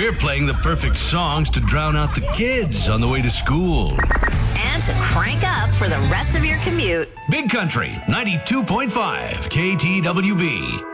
We're playing the perfect songs to drown out the kids on the way to school. And to crank up for the rest of your commute. Big Country 92.5 KTWB.